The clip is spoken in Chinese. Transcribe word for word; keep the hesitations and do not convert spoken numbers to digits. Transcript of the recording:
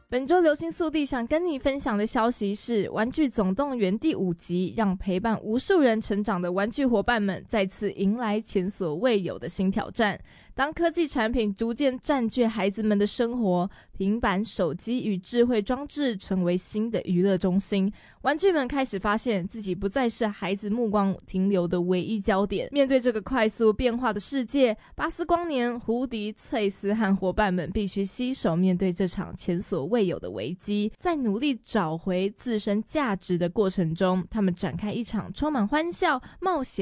本周流行速递想跟你分享的消息是，《玩具总动员》第五集让陪伴无数人成长的玩具伙伴们再次迎来前所未有的新挑战。当科技产品逐渐占据孩子们的生活，平板、手机与智慧装置成为新的娱乐中心，玩具们开始发现自己不再是孩子目光停留的唯一焦点。面对这个快速变化的世界，巴斯光年、胡迪、翠丝和伙伴们必须携手面对这场前所未有的危机。在努力找回自身价值的过程中，他们展开一场充满欢笑、冒险